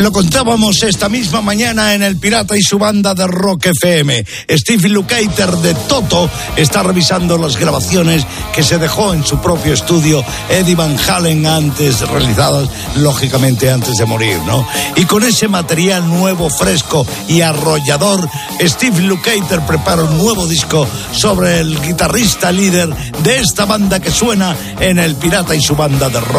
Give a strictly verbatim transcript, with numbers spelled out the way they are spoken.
Lo contábamos esta misma mañana en El Pirata y su banda de Rock F M. Steve Lukather de Toto está revisando las grabaciones que se dejó en su propio estudio Eddie Van Halen antes, realizadas lógicamente antes de morir, ¿no? Y con ese material nuevo, fresco y arrollador, Steve Lukather prepara un nuevo disco sobre el guitarrista líder de esta banda que suena en El Pirata y su banda de Rock